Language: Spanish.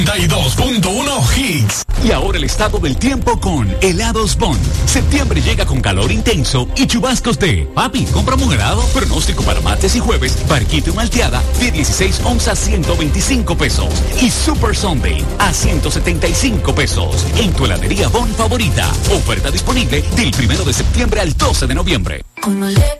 92.1 Hits. Y ahora el estado del tiempo con Helados Bond. Septiembre llega con calor intenso y chubascos de papi, cómprame un helado. Pronóstico para martes y jueves, barquito y malteada de 16 onzas 125 pesos. Y Super Sunday a 175 pesos. En tu heladería Bond favorita. Oferta disponible del 1 de septiembre al 12 de noviembre. Hoy no le